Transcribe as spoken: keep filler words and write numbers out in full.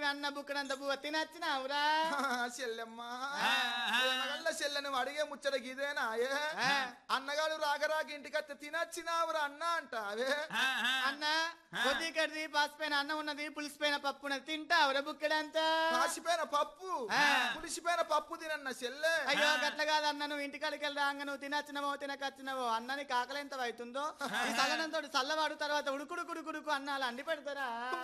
పాసిపోయిన అన్న బుక్కడంత బువ్వ తినచ్చినావురా చెల్లెమ్మా చెల్లెను అడిగే ముచ్చట ఇదేనా అన్నగాడు రాగరాక ఇంటికి వచ్చి తినచ్చినావురా అన్న అంట అవే అన్న కొద్ది కడిది పాసిపోయిన అన్నం ఉన్నది పులిసిపోయిన పప్పు ఉన్నది తింటావురా బుక్కడంతా పాసిపోయిన పప్పు పులిసిపోయిన పప్పు తినన్న చెల్లె అయ్యో గట్ల కాదు అన్న నువ్వు ఇంటికాడికి వెళ్దాంగ నువ్వు తినచ్చినవో తినకచ్చినవో అన్నని కాకలు ఎంత అవుతుందో ఈ సలనంతో చల్లవాడు తర్వాత ఉడుకుడుకుడుకుడుకు అన్నాలు అండి పెడతారా